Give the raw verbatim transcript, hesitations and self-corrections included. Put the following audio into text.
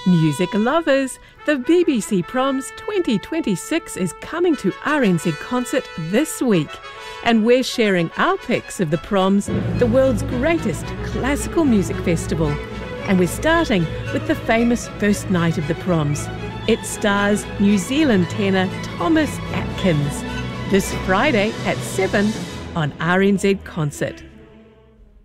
Music lovers, the B B C Proms twenty twenty-six is coming to R N Z Concert this week, and we're sharing our picks of the Proms, the world's greatest classical music festival. And we're starting with the famous first night of the Proms. It stars New Zealand tenor Thomas Atkins. This Friday at seven on R N Z Concert.